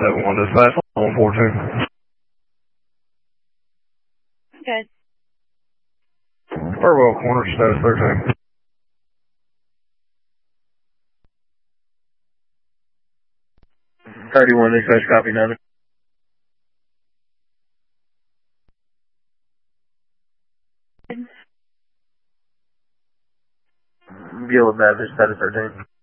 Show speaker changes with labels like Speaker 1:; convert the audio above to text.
Speaker 1: 971 dispatch on 42.
Speaker 2: Good.
Speaker 1: Farewell corner, status 13.
Speaker 3: 31 dispatch, copy, nothing. Bueller Baptist, status 13.